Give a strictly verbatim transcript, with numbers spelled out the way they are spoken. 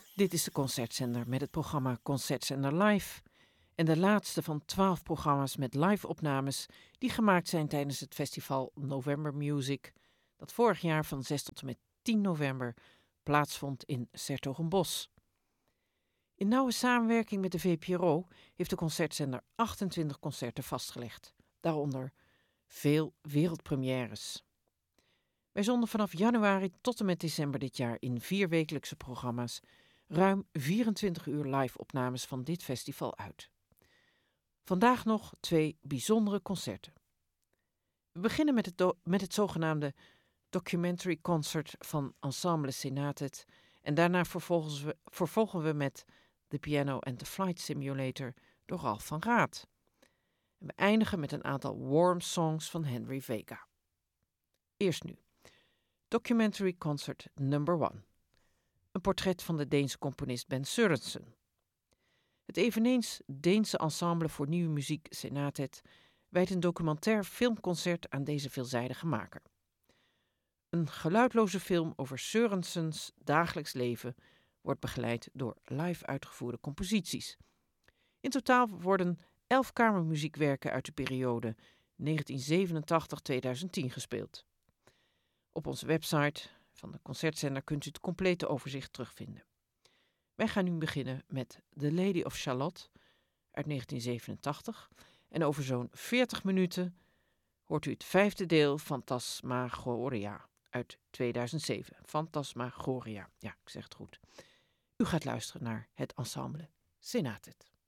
Dit is de Concertzender met het programma Concertzender Live en de laatste van twaalf programma's met live-opnames die gemaakt zijn tijdens het festival November Music, dat vorig jaar van zes tot en met tien november plaatsvond in 's-Hertogenbosch. In nauwe samenwerking met de V P R O heeft de Concertzender achtentwintig concerten vastgelegd, daaronder veel wereldpremières. Wij zonden vanaf januari tot en met december dit jaar in vier wekelijkse programma's ruim vierentwintig uur live-opnames van dit festival uit. Vandaag nog twee bijzondere concerten. We beginnen met het, do- met het zogenaamde Documentary Concert van Ensemble Senatet en daarna vervolgen we, vervolgen we met The Piano and the Flight Simulator door Ralph van Raat. En we eindigen met een aantal warm songs van Henry Vega. Eerst nu. Documentary Concert number one. Een portret van de Deense componist Ben Sørensen. Het eveneens Deense ensemble voor nieuwe muziek Senatet wijdt een documentair filmconcert aan deze veelzijdige maker. Een geluidloze film over Sørensens dagelijks leven wordt begeleid door live uitgevoerde composities. In totaal worden elf kamermuziekwerken uit de periode negentien zevenentachtig tot tweeduizend tien gespeeld. Op onze website van de Concertzender kunt u het complete overzicht terugvinden. Wij gaan nu beginnen met The Lady of Shalott uit negentien zevenentachtig. En over zo'n veertig minuten hoort u het vijfde deel Phantasmagoria uit tweeduizend zeven. Phantasmagoria, ja, ik zeg het goed. U gaat luisteren naar het ensemble Senatet.